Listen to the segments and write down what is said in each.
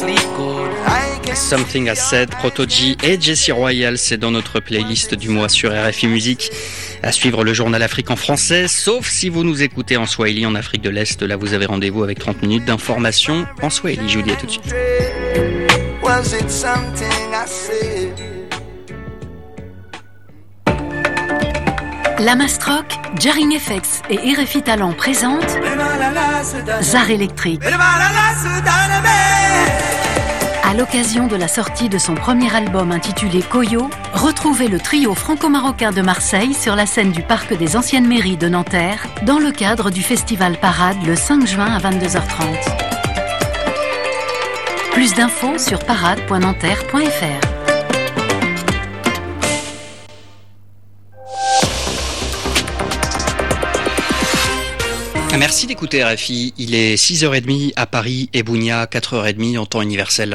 Something Has Said, Proto-G et Jessie Royal, c'est dans notre playlist du mois sur RFI Musique. À suivre le journal Afrique en français, sauf si vous nous écoutez en Swahili en Afrique de l'Est. Là, vous avez rendez-vous avec 30 minutes d'information en Swahili. Je vous dis à tout de suite. La Mastroc, Jarring FX et RFI Talent présentent Zar Electric. À l'occasion de la sortie de son premier album intitulé Koyo, retrouvez le trio franco-marocain de Marseille sur la scène du Parc des Anciennes Mairies de Nanterre dans le cadre du festival Parade le 5 juin à 22h30. Plus d'infos sur parade.nanterre.fr. Merci d'écouter RFI, il est 6h30 à Paris et Bounia, 4h30 en temps universel.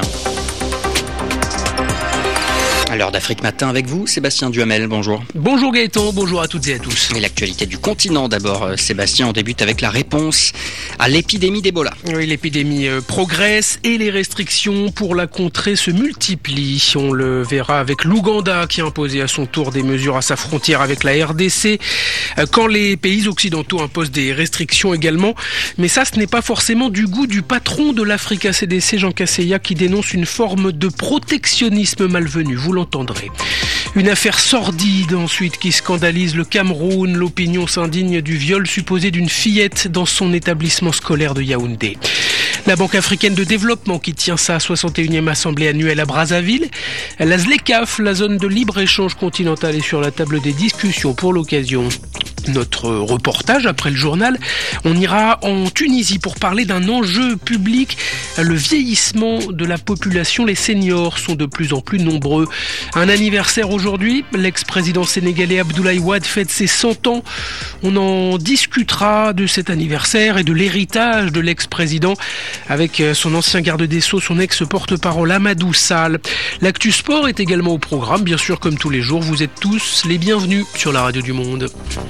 À l'heure d'Afrique Matin avec vous, Sébastien Duhamel, bonjour. Bonjour Gaëtan, bonjour à toutes et à tous. Et l'actualité du continent d'abord, Sébastien, on débute avec la réponse à l'épidémie d'Ebola. Oui, l'épidémie progresse et les restrictions pour la contrer se multiplient. On le verra avec l'Ouganda qui a imposé à son tour des mesures à sa frontière avec la RDC, quand les pays occidentaux imposent des restrictions également. Mais ça, ce n'est pas forcément du goût du patron de l'Africa CDC, Jean Kaseya, qui dénonce une forme de protectionnisme malvenu. Vous l'entendrez. Une affaire sordide ensuite qui scandalise le Cameroun. L'opinion s'indigne du viol supposé d'une fillette dans son établissement scolaire de Yaoundé. La Banque africaine de développement qui tient sa 61e assemblée annuelle à Brazzaville. La ZLECAf, la zone de libre-échange continentale, est sur la table des discussions pour l'occasion. Notre reportage après le journal, on ira en Tunisie pour parler d'un enjeu public, le vieillissement de la population. Les seniors sont de plus en plus nombreux. Un anniversaire aujourd'hui, l'ex-président sénégalais Abdoulaye Wade fête ses 100 ans. On en discutera de cet anniversaire et de l'héritage de l'ex-président avec son ancien garde des Sceaux, son ex-porte-parole Amadou Sall. L'actu sport est également au programme, bien sûr, comme tous les jours. Vous êtes tous les bienvenus sur la radio du monde.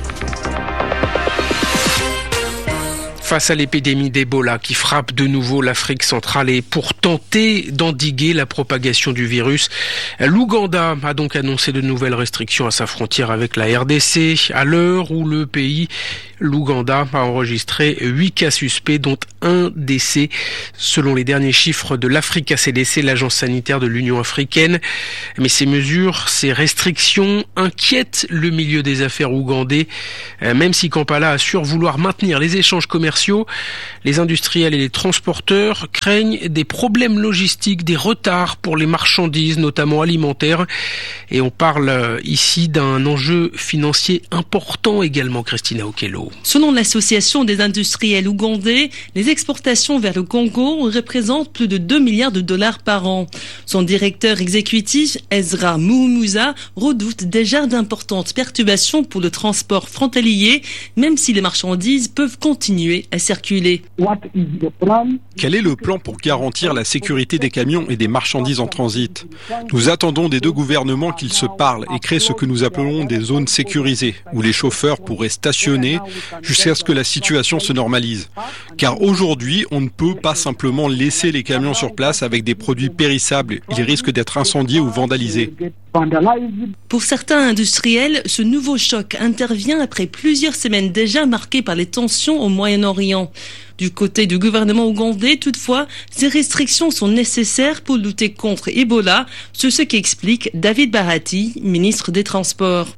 Face à l'épidémie d'Ebola qui frappe de nouveau l'Afrique centrale et pour tenter d'endiguer la propagation du virus, l'Ouganda a donc annoncé de nouvelles restrictions à sa frontière avec la RDC, à l'heure où le pays, l'Ouganda, a enregistré 8 cas suspects, dont un décès, selon les derniers chiffres de l'Africa CDC, l'agence sanitaire de l'Union africaine. Mais ces mesures, ces restrictions inquiètent le milieu des affaires ougandais, même si Kampala assure vouloir maintenir les échanges commerciaux. Les industriels et les transporteurs craignent des problèmes logistiques, des retards pour les marchandises, notamment alimentaires. Et on parle ici d'un enjeu financier important également, Christina Okello. Selon l'association des industriels ougandais, les exportations vers le Congo représentent plus de 2 milliards de dollars par an. Son directeur exécutif, Ezra Muhumuza, redoute déjà d'importantes perturbations pour le transport frontalier, même si les marchandises peuvent continuer à circuler. Quel est le plan pour garantir la sécurité des camions et des marchandises en transit ? Nous attendons des deux gouvernements qu'ils se parlent et créent ce que nous appelons des zones sécurisées, où les chauffeurs pourraient stationner jusqu'à ce que la situation se normalise. Car aujourd'hui, on ne peut pas simplement laisser les camions sur place avec des produits périssables. Ils risquent d'être incendiés ou vandalisés. Pour certains industriels, ce nouveau choc intervient après plusieurs semaines déjà marquées par les tensions au Moyen-Orient. Du côté du gouvernement ougandais, toutefois, ces restrictions sont nécessaires pour lutter contre Ebola, c'est ce qu'explique David Bahati, ministre des Transports.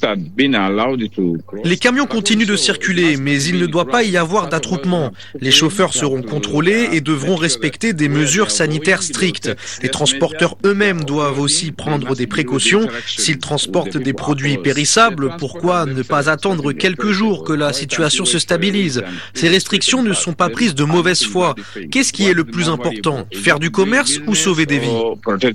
Les camions continuent de circuler, mais il ne doit pas y avoir d'attroupement. Les chauffeurs seront contrôlés et devront respecter des mesures sanitaires strictes. Les transporteurs eux-mêmes doivent aussi prendre des précautions. S'ils transportent des produits périssables, pourquoi ne pas attendre quelques jours que la situation se stabilise ? Ces restrictions ne sont pas prises de mauvaise foi. Qu'est-ce qui est le plus important ? Faire du commerce ou sauver des vies ?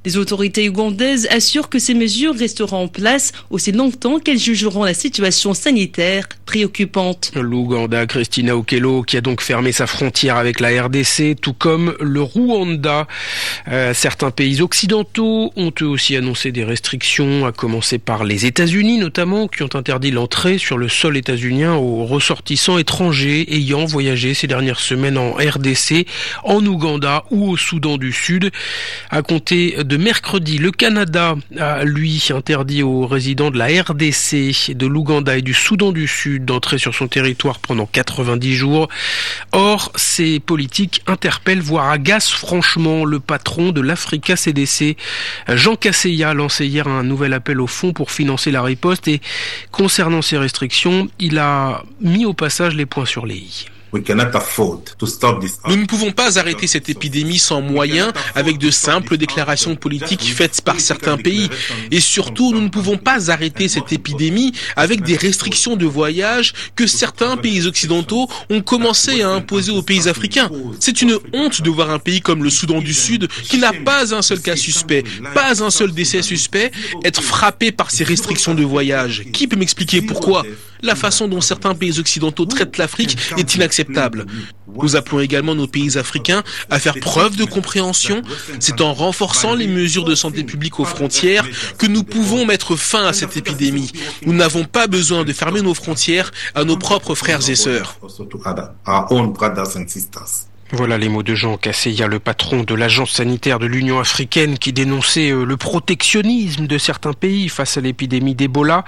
Les autorités ougandaises assurent que ces mesures resteront en place aussi longtemps qu'elles jugeront la situation sanitaire préoccupante. L'Ouganda, Christina Okello, qui a donc fermé sa frontière avec la RDC, tout comme le Rwanda. Certains pays occidentaux ont eux aussi annoncé des restrictions, à commencer par les États-Unis notamment, qui ont interdit l'entrée sur le sol états-unien aux ressortissants étrangers ayant voyagé ces dernières semaines en RDC, en Ouganda ou au Soudan du Sud. À compter de mercredi, le Canada a, lui, interdit aux résidents de la RDC, de l'Ouganda et du Soudan du Sud d'entrer sur son territoire pendant 90 jours. Or, ces politiques interpellent, voire agacent franchement le patron de l'Africa CDC. Jean Kaseya lançait hier un nouvel appel au fonds pour financer la riposte et concernant ces restrictions, il a mis au passage les points sur les i. Nous ne pouvons pas arrêter cette épidémie sans moyens, avec de simples déclarations politiques faites par certains pays. Et surtout, nous ne pouvons pas arrêter cette épidémie avec des restrictions de voyage que certains pays occidentaux ont commencé à imposer aux pays africains. C'est une honte de voir un pays comme le Soudan du Sud, qui n'a pas un seul cas suspect, pas un seul décès suspect, être frappé par ces restrictions de voyage. Qui peut m'expliquer pourquoi ? La façon dont certains pays occidentaux traitent l'Afrique est inacceptable. Nous appelons également nos pays africains à faire preuve de compréhension. C'est en renforçant les mesures de santé publique aux frontières que nous pouvons mettre fin à cette épidémie. Nous n'avons pas besoin de fermer nos frontières à nos propres frères et sœurs. Voilà les mots de Jean Kaseya, le patron de l'agence sanitaire de l'Union africaine qui dénonçait le protectionnisme de certains pays face à l'épidémie d'Ebola.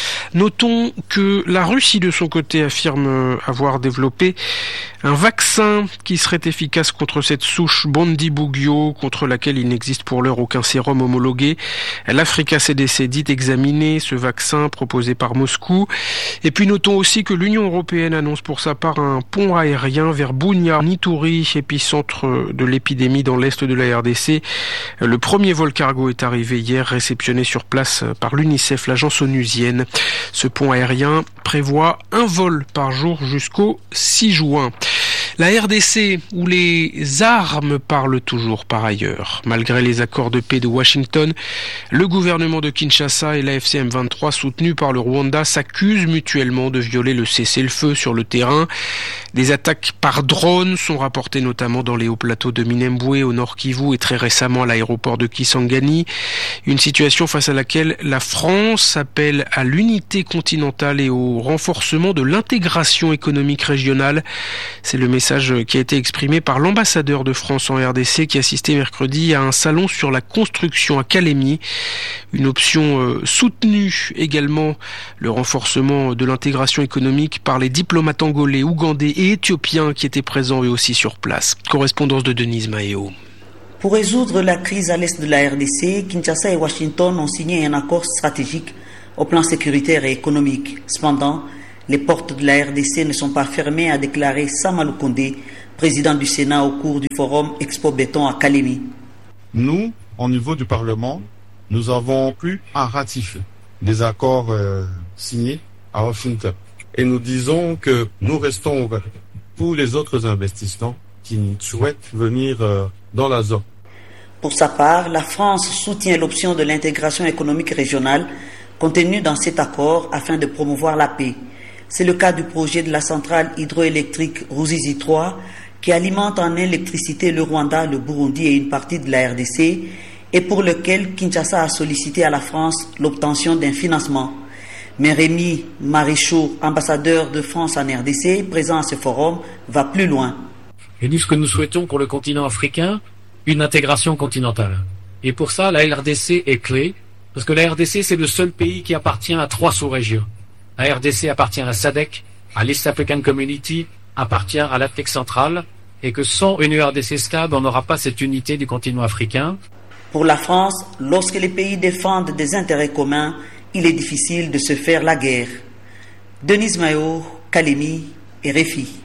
Notons que la Russie de son côté affirme avoir développé un vaccin qui serait efficace contre cette souche Bundibugyo, contre laquelle il n'existe pour l'heure aucun sérum homologué. L'Africa CDC dit examiner ce vaccin proposé par Moscou. Et puis notons aussi que l'Union européenne annonce pour sa part un pont aérien vers Bunia, Ituri, épicentre de l'épidémie dans l'est de la RDC. Le premier vol cargo est arrivé hier, réceptionné sur place par l'UNICEF, l'agence onusienne. Ce pont aérien prévoit un vol par jour jusqu'au 6 juin. La RDC, où les armes parlent toujours par ailleurs. Malgré les accords de paix de Washington, le gouvernement de Kinshasa et la FCM23, soutenus par le Rwanda, s'accusent mutuellement de violer le cessez-le-feu sur le terrain. Des attaques par drone sont rapportées notamment dans les hauts plateaux de Minembwe, au Nord Kivu et très récemment à l'aéroport de Kisangani. Une situation face à laquelle la France appelle à l'unité continentale et au renforcement de l'intégration économique régionale. C'est le message qui a été exprimé par l'ambassadeur de France en RDC qui assistait mercredi à un salon sur la construction à Kalemi. Une option soutenue également, le renforcement de l'intégration économique par les diplomates angolais, ougandais et éthiopiens qui étaient présents eux aussi sur place. Correspondance de Denise Maheo. Pour résoudre la crise à l'est de la RDC, Kinshasa et Washington ont signé un accord stratégique au plan sécuritaire et économique. Cependant, les portes de la RDC ne sont pas fermées, a déclaré Samalou Kondé, président du Sénat au cours du forum Expo Béton à Kalemi. Nous, au niveau du Parlement, nous avons pu ratifier des accords signés à Washington. Et nous disons que nous restons ouverts pour les autres investisseurs qui souhaitent venir dans la zone. Pour sa part, la France soutient l'option de l'intégration économique régionale contenue dans cet accord afin de promouvoir la paix. C'est le cas du projet de la centrale hydroélectrique Ruzizi 3 qui alimente en électricité le Rwanda, le Burundi et une partie de la RDC et pour lequel Kinshasa a sollicité à la France l'obtention d'un financement. Mais Rémi Marichaud, ambassadeur de France en RDC, présent à ce forum, va plus loin. Et nous, ce que nous souhaitons pour le continent africain, une intégration continentale. Et pour ça, la RDC est clé, parce que la RDC, c'est le seul pays qui appartient à 3 sous-régions. La RDC appartient à la SADC, à l'East African Community, appartient à l'Afrique centrale, et que sans une RDC stable, on n'aura pas cette unité du continent africain. Pour la France, lorsque les pays défendent des intérêts communs, il est difficile de se faire la guerre. Denise Maheo, Kalemi et RFI.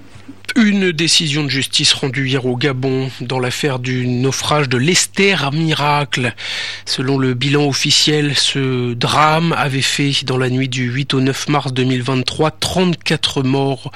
Une décision de justice rendue hier au Gabon dans l'affaire du naufrage de l'Esther Miracle. Selon le bilan officiel, ce drame avait fait dans la nuit du 8 au 9 mars 2023 34 morts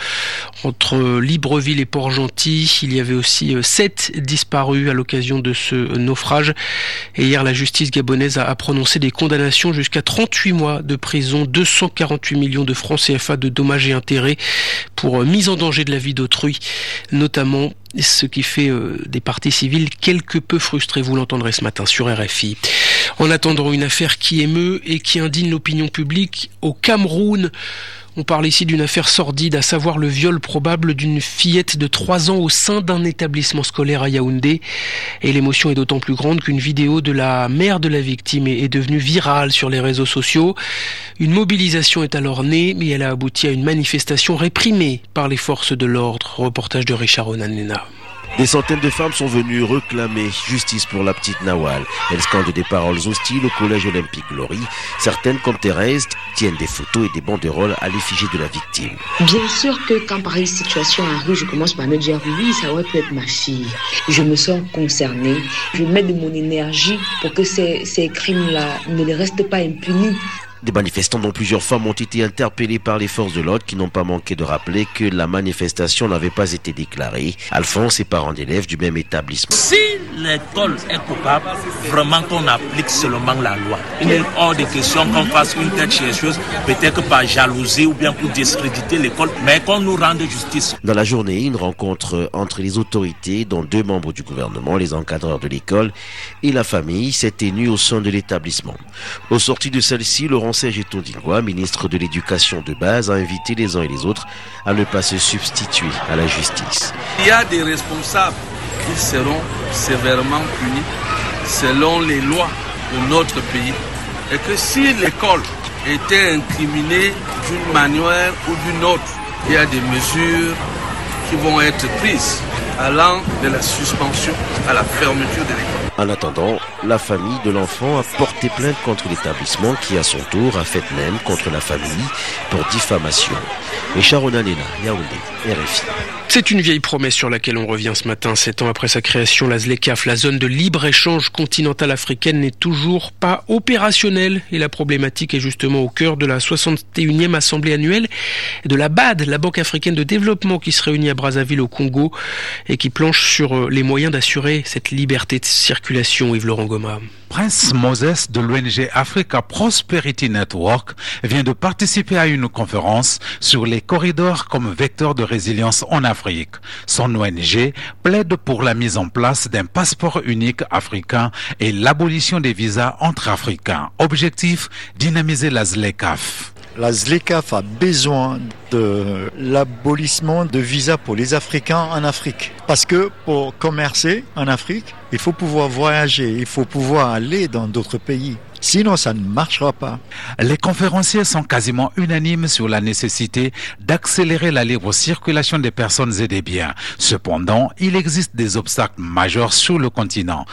entre Libreville et Port-Gentil. Il y avait aussi 7 disparus à l'occasion de ce naufrage. Et hier, la justice gabonaise a prononcé des condamnations jusqu'à 38 mois de prison, 248 millions de francs CFA de dommages et intérêts pour mise en danger de la vie d'autrui, notamment, ce qui fait des parties civiles quelque peu frustrées. Vous l'entendrez ce matin sur RFI. En attendant, une affaire qui émeut et qui indigne l'opinion publique au Cameroun. On parle ici d'une affaire sordide, à savoir le viol probable d'une fillette de 3 ans au sein d'un établissement scolaire à Yaoundé. Et l'émotion est d'autant plus grande qu'une vidéo de la mère de la victime est devenue virale sur les réseaux sociaux. Une mobilisation est alors née, mais elle a abouti à une manifestation réprimée par les forces de l'ordre. Reportage de Richard Onanena. Des centaines de femmes sont venues réclamer justice pour la petite Nawal. Elles scandent des paroles hostiles au collège olympique Glory. Certaines, comme Thérèse, tiennent des photos et des banderoles à l'effigie de la victime. Bien sûr que quand pareille situation arrive, je commence par me dire oui, ça aurait pu être ma fille. Je me sens concernée. Je mets de mon énergie pour que ces crimes-là ne restent pas impunis. Des manifestants dont plusieurs femmes ont été interpellées par les forces de l'ordre qui n'ont pas manqué de rappeler que la manifestation n'avait pas été déclarée. Alphonse est parent d'élèves du même établissement. Si l'école est coupable, vraiment qu'on applique seulement la loi. Il est hors de question qu'on fasse une telle chose, peut-être par jalousie ou bien pour discréditer l'école, mais qu'on nous rende justice. Dans la journée, une rencontre entre les autorités, dont 2 membres du gouvernement, les encadreurs de l'école et la famille, s'est tenue au sein de l'établissement. Au sorti de celle-ci, Laurent Serge Tondingwa, ministre de l'Éducation de base, a invité les uns et les autres à ne pas se substituer à la justice. Il y a des responsables qui seront sévèrement punis selon les lois de notre pays. Et que si l'école était incriminée d'une manière ou d'une autre, il y a des mesures qui vont être prises allant de la suspension à la fermeture de l'école. En attendant, la famille de l'enfant a porté plainte contre l'établissement qui, à son tour, a fait même contre la famille pour diffamation. Richard Onanena, Yaoundé, RFI. C'est une vieille promesse sur laquelle on revient ce matin. 7 ans après sa création, la ZLECAf, la zone de libre-échange continentale africaine, n'est toujours pas opérationnelle. Et la problématique est justement au cœur de la 61e assemblée annuelle de la BAD, la Banque africaine de développement, qui se réunit à Brazzaville au Congo et qui planche sur les moyens d'assurer cette liberté de circulation. Yves-Laurent Goma. Prince Moses de l'ONG Africa Prosperity Network vient de participer à une conférence sur les corridors comme vecteur de résilience en Afrique. Son ONG plaide pour la mise en place d'un passeport unique africain et l'abolition des visas entre Africains. Objectif, dynamiser la ZLECAf. La ZLECAf a besoin de l'abolissement de visas pour les Africains en Afrique. Parce que pour commercer en Afrique, il faut pouvoir voyager, il faut pouvoir aller dans d'autres pays. Sinon, ça ne marchera pas. Les conférenciers sont quasiment unanimes sur la nécessité d'accélérer la libre circulation des personnes et des biens. Cependant, il existe des obstacles majeurs sur le continent.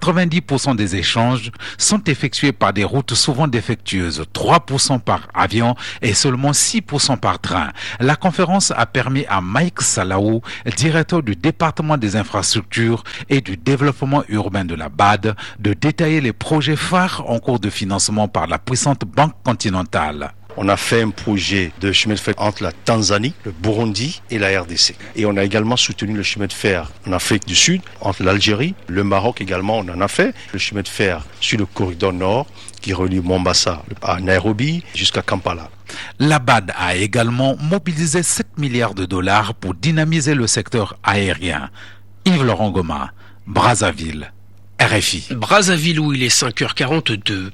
90% des échanges sont effectués par des routes souvent défectueuses, 3% par avion et seulement 6% par train. La conférence a permis à Mike Salaou, directeur du département des infrastructures et du développement urbain de la BAD, de détailler les projets phares en cours de financement par la puissante Banque continentale. On a fait un projet de chemin de fer entre la Tanzanie, le Burundi et la RDC. Et on a également soutenu le chemin de fer en Afrique du Sud, entre l'Algérie, le Maroc également, on en a fait. Le chemin de fer sur le corridor nord qui relie Mombasa à Nairobi jusqu'à Kampala. La BAD a également mobilisé 7 milliards de dollars pour dynamiser le secteur aérien. Yves-Laurent Goma, Brazzaville, RFI. Brazzaville où il est 5h42.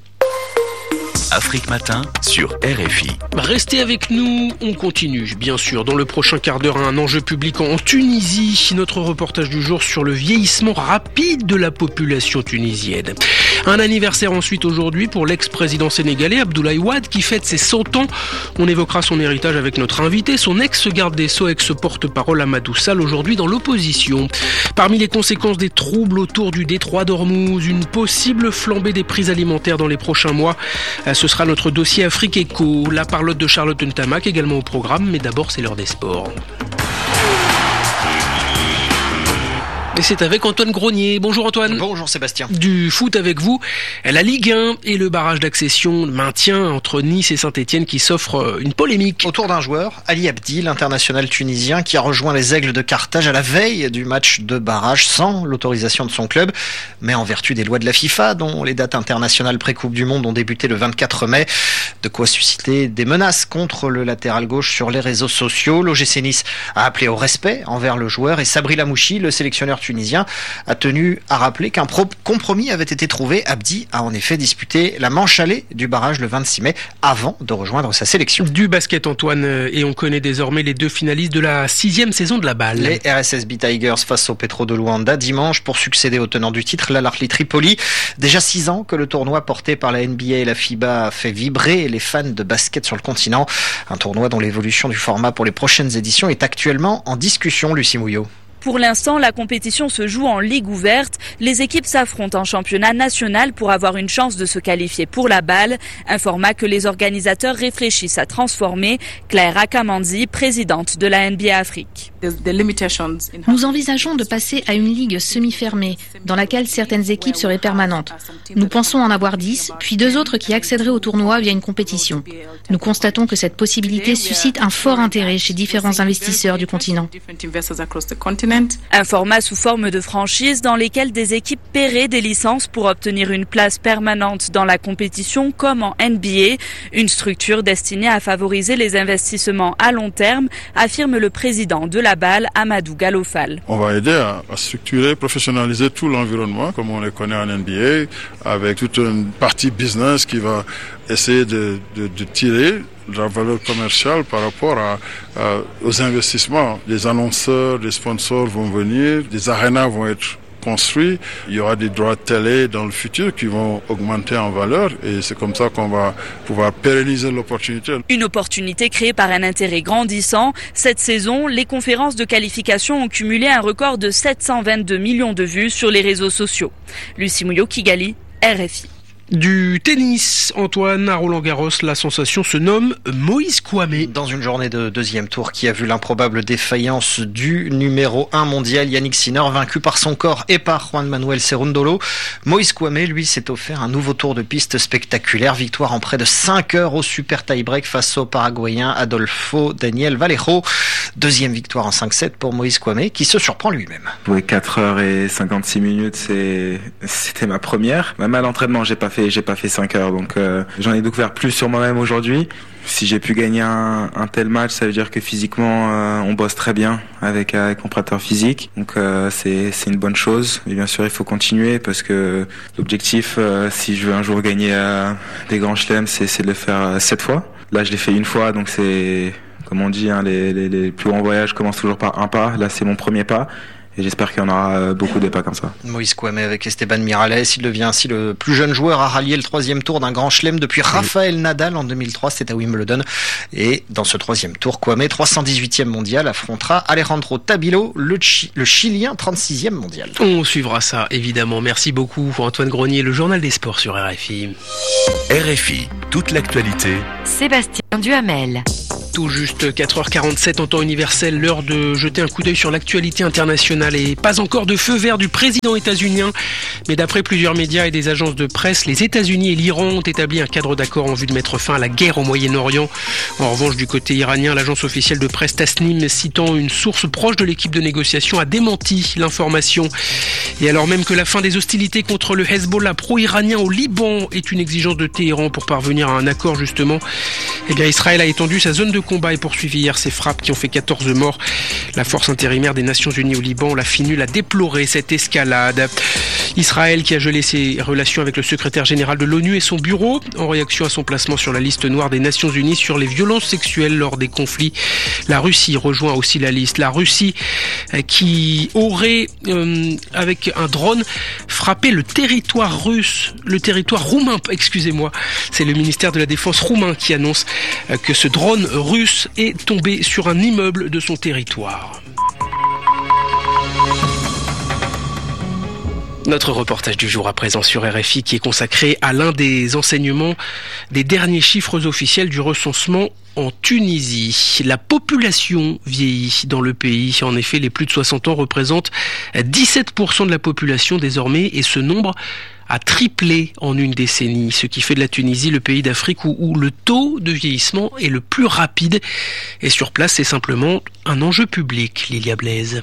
Afrique Matin sur RFI. Restez avec nous, on continue bien sûr. Dans le prochain quart d'heure, un enjeu public en Tunisie. Notre reportage du jour sur le vieillissement rapide de la population tunisienne. Un anniversaire ensuite aujourd'hui pour l'ex-président sénégalais Abdoulaye Wade qui fête ses 100 ans. On évoquera son héritage avec notre invité, son ex-garde des Sceaux, ex-porte-parole Amadou Sall, aujourd'hui dans l'opposition. Parmi les conséquences des troubles autour du détroit d'Ormuz, une possible flambée des prix alimentaires dans les prochains mois. Ce sera notre dossier Afrique Éco. La parlotte de Charlotte Ntamak également au programme, mais d'abord c'est l'heure des sports. Et c'est avec Antoine Grenier. Bonjour Antoine. Bonjour Sébastien. Du foot avec vous, la Ligue 1 et le barrage d'accession maintien entre Nice et Saint-Etienne qui s'offre une polémique. Autour d'un joueur, Ali Abdi, l'international tunisien qui a rejoint les Aigles de Carthage à la veille du match de barrage sans l'autorisation de son club, mais en vertu des lois de la FIFA dont les dates internationales pré-Coupe du Monde ont débuté le 24 mai. De quoi susciter des menaces contre le latéral gauche sur les réseaux sociaux. L'OGC Nice a appelé au respect envers le joueur et Sabri Lamouchi, le sélectionneur tunisien, a tenu à rappeler qu'un compromis avait été trouvé. Abdi a en effet disputé la manche allée du barrage le 26 mai avant de rejoindre sa sélection. Du basket Antoine, et on connaît désormais les 2 finalistes de la 6e saison de la balle. Les RSSB Tigers face au Petro de Luanda dimanche pour succéder au tenant du titre, l'Al Ahly Tripoli. Déjà 6 ans que le tournoi porté par la NBA et la FIBA a fait vibrer les fans de basket sur le continent. Un tournoi dont l'évolution du format pour les prochaines éditions est actuellement en discussion, Lucie Mouillot. Pour l'instant, la compétition se joue en ligue ouverte. Les équipes s'affrontent en championnat national pour avoir une chance de se qualifier pour la balle. Un format que les organisateurs réfléchissent à transformer. Claire Akamandi, présidente de la NBA Afrique. Nous envisageons de passer à une ligue semi-fermée, dans laquelle certaines équipes seraient permanentes. Nous pensons en avoir 10, puis 2 autres qui accéderaient au tournoi via une compétition. Nous constatons que cette possibilité suscite un fort intérêt chez différents investisseurs du continent. Un format sous forme de franchise dans lesquelles des équipes paieraient des licences pour obtenir une place permanente dans la compétition comme en NBA. Une structure destinée à favoriser les investissements à long terme, affirme le président de la balle, Amadou Galofal. On va aider à structurer, professionnaliser tout l'environnement comme on le connaît en NBA, avec toute une partie business qui va essayer de tirer la valeur commerciale par rapport aux investissements. Les annonceurs, les sponsors vont venir, des arénas vont être construits, il y aura des droits de télé dans le futur qui vont augmenter en valeur et c'est comme ça qu'on va pouvoir pérenniser l'opportunité. Une opportunité créée par un intérêt grandissant. Cette saison, les conférences de qualification ont cumulé un record de 722 millions de vues sur les réseaux sociaux. Lucie Mouillot, Kigali, RFI. Du tennis, Antoine, à Roland-Garros, la sensation se nomme Moïse Kouamé. Dans une journée de 2e tour qui a vu l'improbable défaillance du numéro 1 mondial Yannick Sinner, vaincu par son corps et par Juan Manuel Cerundolo, Moïse Kouamé, lui, s'est offert un nouveau tour de piste spectaculaire. Victoire en près de 5 heures au super tie-break face au Paraguayen Adolfo Daniel Vallejo. 2e victoire en 5-7 pour Moïse Kouamé, qui se surprend lui-même. Jouer 4 heures et 56 minutes, c'était ma première. Même à l'entraînement, j'ai pas fait 5 heures, donc j'en ai découvert plus sur moi-même aujourd'hui. Si j'ai pu gagner un tel match, ça veut dire que physiquement on bosse très bien avec mon préparateur physique, donc c'est une bonne chose. Et bien sûr il faut continuer parce que l'objectif, si je veux un jour gagner des grands chelems, c'est de le faire 7 fois. Là je l'ai fait une fois, donc c'est comme on dit, hein, les plus grands voyages commencent toujours par un pas. Là c'est mon premier pas. Et j'espère qu'il y en aura beaucoup des pas comme ça. Moïse Kouamé avec Esteban Miralles, il devient ainsi le plus jeune joueur à rallier le 3e tour d'un grand chelem depuis Rafael Nadal en 2003, c'était à Wimbledon. Et dans ce 3e tour, Kouamé, 318e mondial, affrontera Alejandro Tabilo, le Chilien, 36e mondial. On suivra ça, évidemment. Merci beaucoup Antoine Grenier, le journal des sports sur RFI. RFI, toute l'actualité. Sébastien Duhamel. Tout juste 4h47 en temps universel, l'heure de jeter un coup d'œil sur l'actualité internationale et pas encore de feu vert du président états-unien. Mais d'après plusieurs médias et des agences de presse, les États-Unis et l'Iran ont établi un cadre d'accord en vue de mettre fin à la guerre au Moyen-Orient. En revanche, du côté iranien, l'agence officielle de presse Tasnim, citant une source proche de l'équipe de négociation, a démenti l'information. Et alors même que la fin des hostilités contre le Hezbollah pro-iranien au Liban est une exigence de Téhéran pour parvenir à un accord justement, eh bien Israël a étendu sa zone de combat et poursuivi hier ces frappes qui ont fait 14 morts. La force intérimaire des Nations Unies au Liban, la FINUL, a déploré cette escalade. Israël qui a gelé ses relations avec le secrétaire général de l'ONU et son bureau en réaction à son placement sur la liste noire des Nations Unies sur les violences sexuelles lors des conflits. La Russie rejoint aussi la liste. La Russie qui aurait, avec un drone, frappé le territoire roumain, excusez-moi. C'est le ministère de la Défense roumain qui annonce que ce drone russe est tombé sur un immeuble de son territoire. Notre reportage du jour à présent sur RFI qui est consacré à l'un des enseignements des derniers chiffres officiels du recensement en Tunisie. La population vieillit dans le pays. En effet, les plus de 60 ans représentent 17% de la population désormais et ce nombre a triplé en une décennie, ce qui fait de la Tunisie le pays d'Afrique où le taux de vieillissement est le plus rapide. Et sur place, c'est simplement un enjeu public, Lilia Blaise.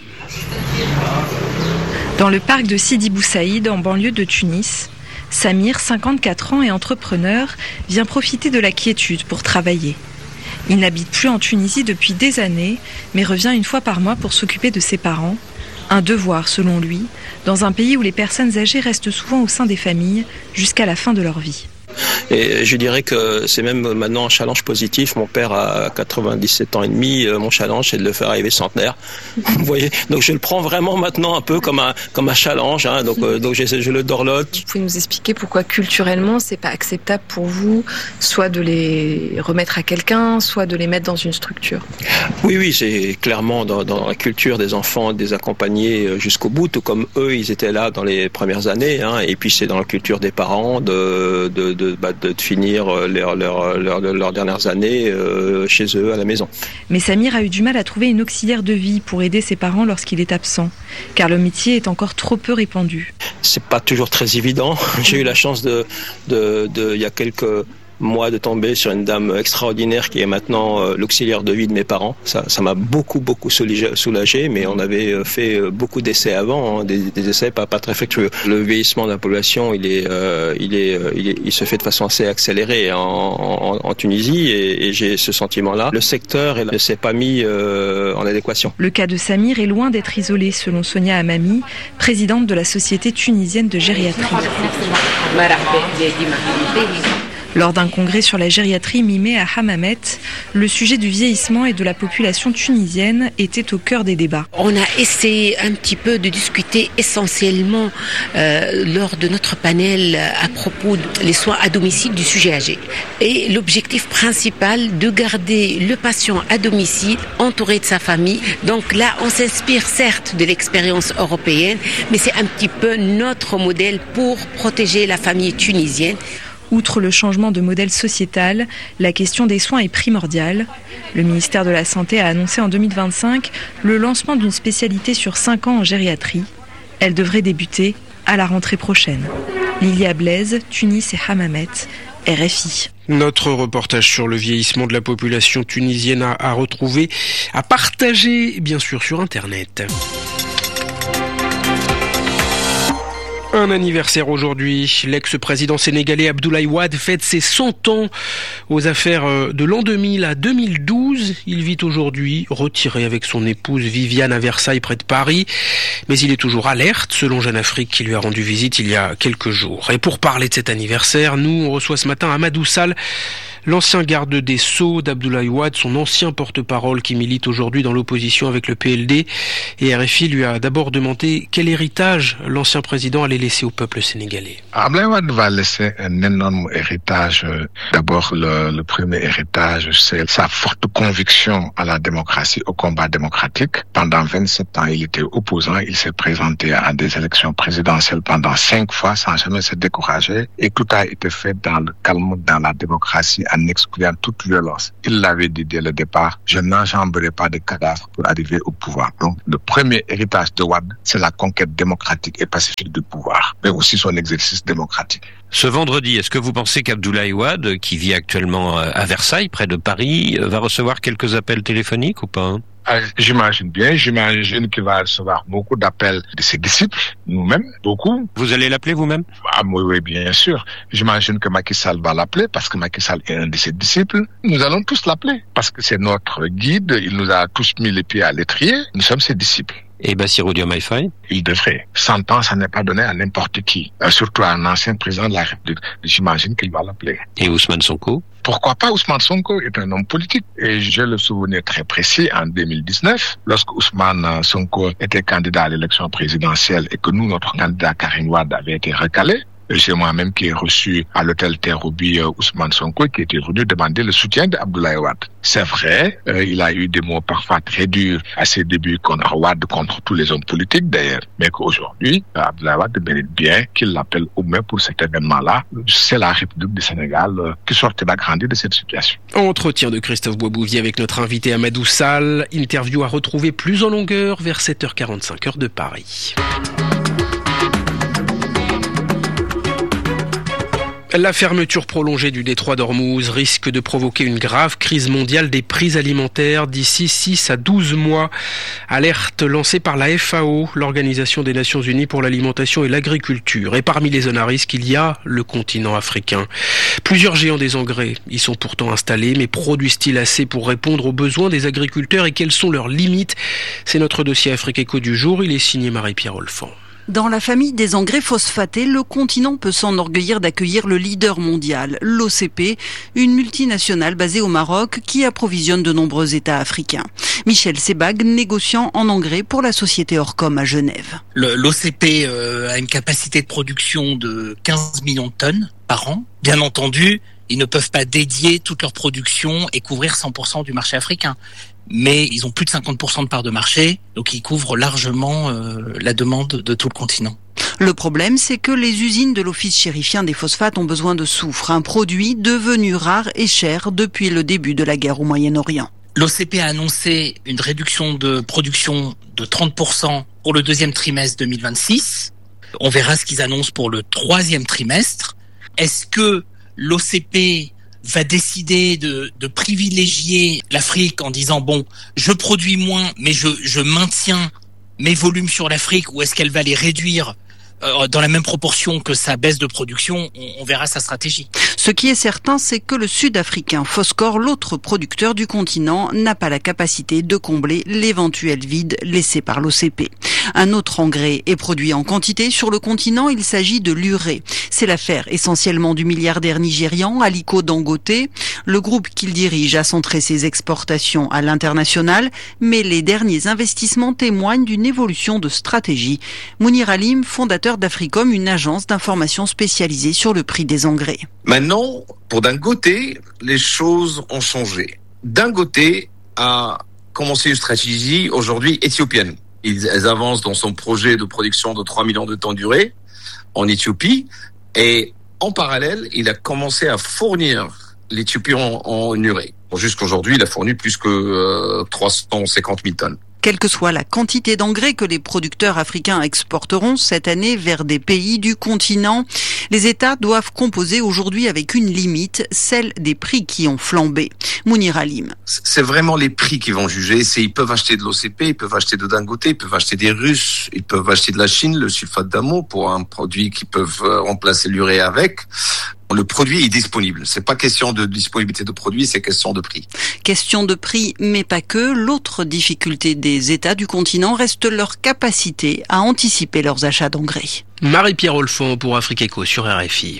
Dans le parc de Sidi Bou Saïd, en banlieue de Tunis, Samir, 54 ans et entrepreneur, vient profiter de la quiétude pour travailler. Il n'habite plus en Tunisie depuis des années, mais revient une fois par mois pour s'occuper de ses parents. Un devoir, selon lui, dans un pays où les personnes âgées restent souvent au sein des familles jusqu'à la fin de leur vie. Et je dirais que c'est même maintenant un challenge positif. Mon père a 97 ans et demi. Mon challenge, c'est de le faire arriver centenaire. Vous voyez. Donc je le prends vraiment maintenant un peu comme un challenge. Hein. Donc je le dorlote. Vous pouvez nous expliquer pourquoi culturellement c'est pas acceptable pour vous, soit de les remettre à quelqu'un, soit de les mettre dans une structure? Oui, c'est clairement dans la culture des enfants de les accompagner jusqu'au bout, tout comme eux, ils étaient là dans les premières années. Hein. Et puis c'est dans la culture des parents de finir leurs dernières années chez eux à la maison. Mais Samir a eu du mal à trouver une auxiliaire de vie pour aider ses parents lorsqu'il est absent, car le métier est encore trop peu répandu. C'est pas toujours très évident. J'ai eu la chance il y a quelques mois de tomber sur une dame extraordinaire qui est maintenant l'auxiliaire de vie de mes parents. Ça m'a beaucoup soulagé, mais on avait fait beaucoup d'essais avant, hein, des essais pas très fructueux. Le vieillissement de la population, il se fait de façon assez accélérée en Tunisie et j'ai ce sentiment-là. Le secteur ne s'est pas mis en adéquation. Le cas de Samir est loin d'être isolé, selon Sonia Hamami, présidente de la Société tunisienne de gériatrie. Lors d'un congrès sur la gériatrie mi-mai à Hammamet, le sujet du vieillissement et de la population tunisienne était au cœur des débats. On a essayé un petit peu de discuter essentiellement lors de notre panel à propos des soins à domicile du sujet âgé. Et l'objectif principal de garder le patient à domicile entouré de sa famille. Donc là, on s'inspire certes de l'expérience européenne, mais c'est un petit peu notre modèle pour protéger la famille tunisienne. Outre le changement de modèle sociétal, la question des soins est primordiale. Le ministère de la Santé a annoncé en 2025 le lancement d'une spécialité sur 5 ans en gériatrie. Elle devrait débuter à la rentrée prochaine. Lilia Blaise, Tunis et Hammamet, RFI. Notre reportage sur le vieillissement de la population tunisienne à retrouver, à partager bien sûr sur Internet. Un anniversaire aujourd'hui. L'ex-président sénégalais Abdoulaye Wade fête ses 100 ans aux affaires de l'an 2000 à 2012. Il vit aujourd'hui retiré avec son épouse Viviane à Versailles près de Paris. Mais il est toujours alerte selon Jeune Afrique qui lui a rendu visite il y a quelques jours. Et pour parler de cet anniversaire, on reçoit ce matin Amadou Sall, l'ancien garde des Sceaux d'Abdoulaye Wade, son ancien porte-parole qui milite aujourd'hui dans l'opposition avec le PLD. Et RFI lui a d'abord demandé quel héritage l'ancien président allait laisser au peuple sénégalais. Abdoulaye Wade va laisser un énorme héritage. D'abord, le premier héritage, c'est sa forte conviction à la démocratie, au combat démocratique. Pendant 27 ans, il était opposant. Il s'est présenté à des élections présidentielles pendant 5 fois sans jamais se décourager. Et tout a été fait dans le calme, dans la démocratie, en excluant toute violence. Il l'avait dit dès le départ, je n'enjamberai pas de cadavres pour arriver au pouvoir. Donc, le premier héritage de Wade, c'est la conquête démocratique et pacifique du pouvoir, mais aussi son exercice démocratique. Ce vendredi, est-ce que vous pensez qu'Abdoulaye Wade, qui vit actuellement à Versailles, près de Paris, va recevoir quelques appels téléphoniques ou pas ? J'imagine qu'il va recevoir beaucoup d'appels de ses disciples, nous-mêmes, beaucoup. Vous allez l'appeler vous-même? Oui, bien sûr. J'imagine que Macky Sall va l'appeler parce que Macky Sall est un de ses disciples. Nous allons tous l'appeler parce que c'est notre guide, il nous a tous mis les pieds à l'étrier, nous sommes ses disciples. Et Bassirou Diomaye Faye? Il devrait. 100 ans, ça n'est pas donné à n'importe qui. Surtout à un ancien président de la République. J'imagine qu'il va l'appeler. Et Ousmane Sonko? Pourquoi pas? Ousmane Sonko est un homme politique. Et j'ai le souvenir très précis en 2019, lorsque Ousmane Sonko était candidat à l'élection présidentielle et que nous, notre candidat Karim Wade avait été recalé. C'est moi-même qui ai reçu à l'hôtel Terre-Roubi Ousmane Sonko, qui était venu demander le soutien d'Abdoulaye Wade. C'est vrai, il a eu des mots parfois très durs à ses débuts contre Wade, contre tous les hommes politiques d'ailleurs, mais qu'aujourd'hui, Abdoulaye Wade mérite bien qu'il l'appelle au moins pour cet événement-là. C'est la République du Sénégal qui sortira grandi de cette situation. Entretien de Christophe Boisbouvier avec notre invité Amadou Sall. Interview à retrouver plus en longueur vers 7h45 heure de Paris. La fermeture prolongée du détroit d'Ormuz risque de provoquer une grave crise mondiale des prix alimentaires d'ici 6 à 12 mois. Alerte lancée par la FAO, l'Organisation des Nations Unies pour l'alimentation et l'agriculture. Et parmi les zones à risque, il y a le continent africain. Plusieurs géants des engrais y sont pourtant installés, mais produisent-ils assez pour répondre aux besoins des agriculteurs et quelles sont leurs limites? C'est notre dossier Afrique Éco du jour. Il est signé Marie-Pierre Olfan. Dans la famille des engrais phosphatés, le continent peut s'enorgueillir d'accueillir le leader mondial, l'OCP, une multinationale basée au Maroc qui approvisionne de nombreux États africains. Michel Sebag, négociant en engrais pour la société Orcom à Genève. L'OCP a une capacité de production de 15 millions de tonnes par an. Bien entendu, ils ne peuvent pas dédier toute leur production et couvrir 100% du marché africain. Mais ils ont plus de 50% de part de marché, donc ils couvrent largement la demande de tout le continent. Le problème, c'est que les usines de l'Office chérifien des phosphates ont besoin de soufre, un produit devenu rare et cher depuis le début de la guerre au Moyen-Orient. L'OCP a annoncé une réduction de production de 30% pour le deuxième trimestre 2026. On verra ce qu'ils annoncent pour le troisième trimestre. Est-ce que l'OCP va décider de privilégier l'Afrique en disant bon, je produis moins, mais je maintiens mes volumes sur l'Afrique, ou est-ce qu'elle va les réduire dans la même proportion que sa baisse de production? On verra sa stratégie. Ce qui est certain, c'est que le Sud-Africain Phoscore, l'autre producteur du continent, n'a pas la capacité de combler l'éventuel vide laissé par l'OCP. Un autre engrais est produit en quantité sur le continent, il s'agit de l'urée. C'est l'affaire essentiellement du milliardaire nigérian Aliko Dangote. Le groupe qu'il dirige a centré ses exportations à l'international, mais les derniers investissements témoignent d'une évolution de stratégie. Mounir Halim, fondateur d'Africom, une agence d'information spécialisée sur le prix des engrais. Maintenant, pour Dangote, les choses ont changé. Dangote a commencé une stratégie aujourd'hui éthiopienne. Elles avancent dans son projet de production de 3 millions de tonnes d'urée en Éthiopie. Et en parallèle, il a commencé à fournir l'Éthiopie en urée. Jusqu'aujourd'hui, il a fourni plus que 350 000 tonnes. Quelle que soit la quantité d'engrais que les producteurs africains exporteront cette année vers des pays du continent, les États doivent composer aujourd'hui avec une limite, celle des prix qui ont flambé. Mounir Halim. C'est vraiment les prix qui vont juger. Ils peuvent acheter de l'OCP, ils peuvent acheter de Dangote, ils peuvent acheter des Russes, ils peuvent acheter de la Chine, le sulfate d'amont pour un produit qu'ils peuvent remplacer l'urée avec. Le produit est disponible. C'est pas question de disponibilité de produit, c'est question de prix. Question de prix, mais pas que. L'autre difficulté des États du continent reste leur capacité à anticiper leurs achats d'engrais. Marie-Pierre Olfan pour Afrique Éco sur RFI.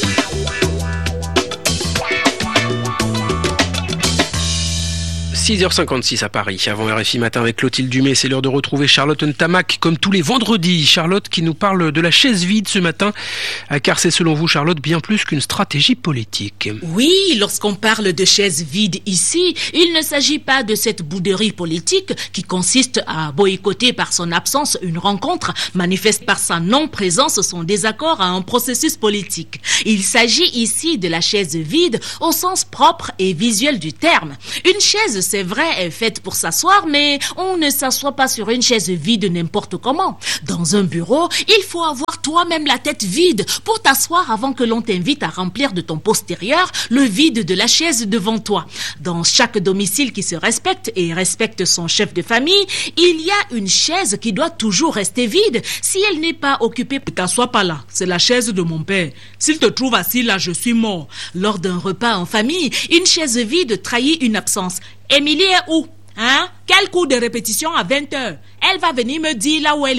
6h56 à Paris, avant RFI Matin avec Clotilde Dumais. C'est l'heure de retrouver Charlotte Ntamak, comme tous les vendredis. Charlotte qui nous parle de la chaise vide ce matin, car c'est selon vous, Charlotte, bien plus qu'une stratégie politique. Oui, lorsqu'on parle de chaise vide ici, il ne s'agit pas de cette bouderie politique qui consiste à boycotter par son absence une rencontre, manifeste par sa non-présence son désaccord à un processus politique. Il s'agit ici de la chaise vide au sens propre et visuel du terme. Une chaise, c'est vrai, est faite pour s'asseoir, mais on ne s'assoit pas sur une chaise vide n'importe comment. Dans un bureau, il faut avoir toi-même la tête vide pour t'asseoir avant que l'on t'invite à remplir de ton postérieur le vide de la chaise devant toi. Dans chaque domicile qui se respecte et respecte son chef de famille, il y a une chaise qui doit toujours rester vide. Si elle n'est pas occupée, ne t'assois pas là, c'est la chaise de mon père. S'il te trouve assis là, je suis mort. Lors d'un repas en famille, une chaise vide trahit une absence. Émilie est où? Quel cours de répétition à 20h? Elle va venir me dire là où elle était.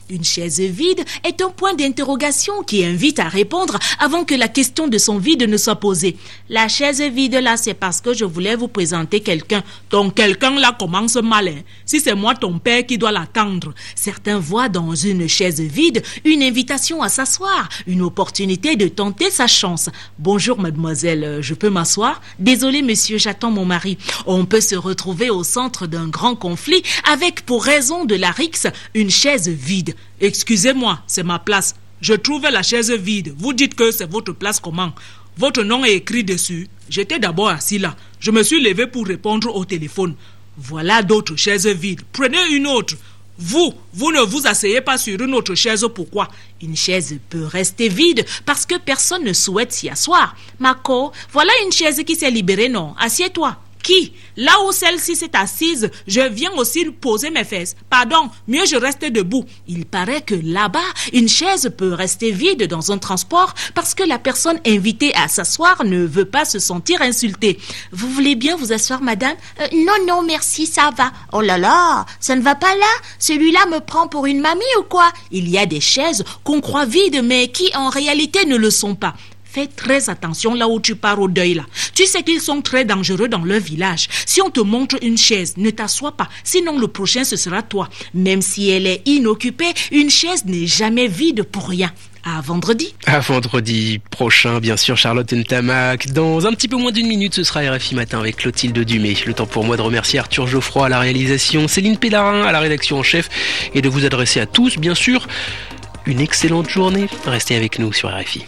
Une chaise vide est un point d'interrogation qui invite à répondre avant que la question de son vide ne soit posée. La chaise vide là, c'est parce que je voulais vous présenter quelqu'un. Ton quelqu'un là commence mal. Si c'est moi ton père qui doit l'attendre. Certains voient dans une chaise vide une invitation à s'asseoir, une opportunité de tenter sa chance. Bonjour mademoiselle, je peux m'asseoir? Désolé monsieur, j'attends mon mari. On peut se retrouver au centre d'un grand conflit avec pour raison de la rixe une chaise vide. Excusez-moi, c'est ma place. Je trouve la chaise vide. Vous dites que c'est votre place comment? Votre nom est écrit dessus. J'étais d'abord assis là. Je me suis levé pour répondre au téléphone. Voilà d'autres chaises vides. Prenez une autre. Vous ne vous asseyez pas sur une autre chaise. Pourquoi? Une chaise peut rester vide parce que personne ne souhaite s'y asseoir. Marco, voilà une chaise qui s'est libérée, non? Assieds-toi. Qui? Là où celle-ci s'est assise, je viens aussi poser mes fesses. Pardon, mieux je reste debout. Il paraît que là-bas, une chaise peut rester vide dans un transport parce que la personne invitée à s'asseoir ne veut pas se sentir insultée. Vous voulez bien vous asseoir, madame? Non, merci, ça va. Oh là là, ça ne va pas là? Celui-là me prend pour une mamie ou quoi? Il y a des chaises qu'on croit vides mais qui en réalité ne le sont pas. Fais très attention là où tu pars au deuil là. Tu sais qu'ils sont très dangereux dans leur village. Si on te montre une chaise, ne t'assois pas. Sinon le prochain ce sera toi. Même si elle est inoccupée, une chaise n'est jamais vide pour rien. À vendredi. À vendredi prochain, bien sûr, Charlotte Ntamak. Dans un petit peu moins d'une minute, ce sera RFI Matin avec Clotilde Dumay. Le temps pour moi de remercier Arthur Geoffroy à la réalisation, Céline Pélarin à la rédaction en chef et de vous adresser à tous, bien sûr, une excellente journée. Restez avec nous sur RFI.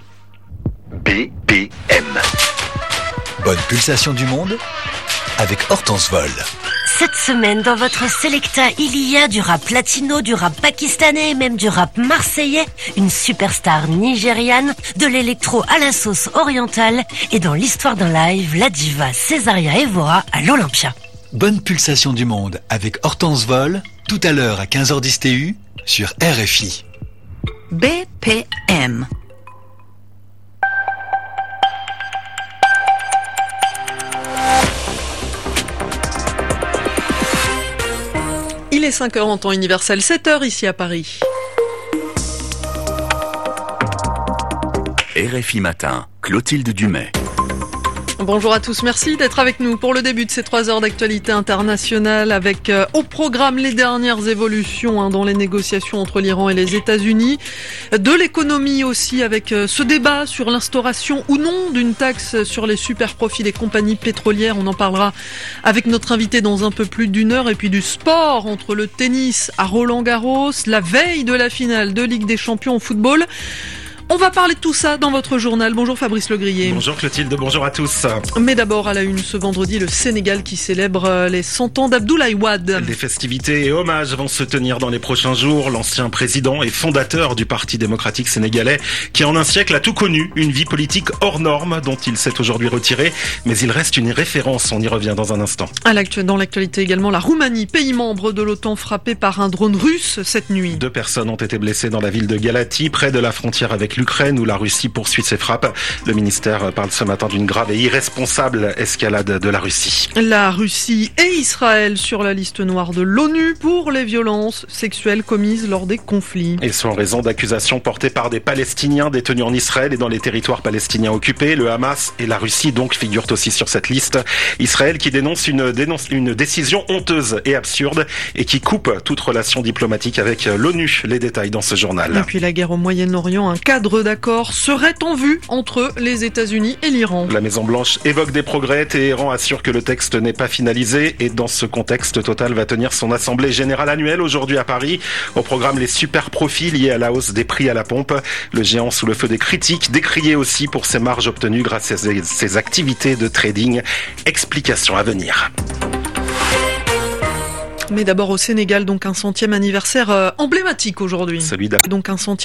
BPM. Bonne pulsation du monde avec Hortense Vol. Cette semaine, dans votre Selecta, il y a du rap latino, du rap pakistanais et même du rap marseillais, une superstar nigériane, de l'électro à la sauce orientale et dans l'histoire d'un live, la diva Césaria Evora à l'Olympia. Bonne pulsation du monde avec Hortense Vol, tout à l'heure à 15h10 TU sur RFI. BPM. Il est 5h en temps universel, 7h ici à Paris. RFI Matin, Clotilde Dumay. Bonjour à tous, merci d'être avec nous pour le début de ces 3 heures d'actualité internationale avec au programme les dernières évolutions dans les négociations entre l'Iran et les États-Unis, de l'économie aussi avec ce débat sur l'instauration ou non d'une taxe sur les super profits des compagnies pétrolières. On en parlera avec notre invité dans un peu plus d'une heure et puis du sport entre le tennis à Roland-Garros, la veille de la finale de Ligue des Champions au football. On va parler de tout ça dans votre journal. Bonjour Fabrice Legrier. Bonjour Clotilde, bonjour à tous. Mais d'abord à la une ce vendredi, le Sénégal qui célèbre les 100 ans d'Abdoulaye Wade. Des festivités et hommages vont se tenir dans les prochains jours. L'ancien président et fondateur du Parti démocratique sénégalais qui en un siècle a tout connu, une vie politique hors norme dont il s'est aujourd'hui retiré. Mais il reste une référence, on y revient dans un instant. Dans l'actualité également, la Roumanie, pays membre de l'OTAN frappé par un drone russe cette nuit. 2 personnes ont été blessées dans la ville de Galati, près de la frontière avec l'Ukraine où la Russie poursuit ses frappes. Le ministère parle ce matin d'une grave et irresponsable escalade de la Russie. La Russie et Israël sur la liste noire de l'ONU pour les violences sexuelles commises lors des conflits. Et ce en raison d'accusations portées par des Palestiniens détenus en Israël et dans les territoires palestiniens occupés. Le Hamas et la Russie donc figurent aussi sur cette liste. Israël qui dénonce une décision honteuse et absurde et qui coupe toute relation diplomatique avec l'ONU. Les détails dans ce journal. Et puis la guerre au Moyen-Orient, un cadre d'accord serait en vue entre les États-Unis et l'Iran. La Maison-Blanche évoque des progrès. Téhéran assure que le texte n'est pas finalisé et dans ce contexte, Total va tenir son assemblée générale annuelle aujourd'hui à Paris. Au programme, les super profits liés à la hausse des prix à la pompe. Le géant sous le feu des critiques, décrié aussi pour ses marges obtenues grâce à ses activités de trading. Explication à venir. Mais d'abord au Sénégal, donc un 100e anniversaire emblématique aujourd'hui. Celui donc un 100e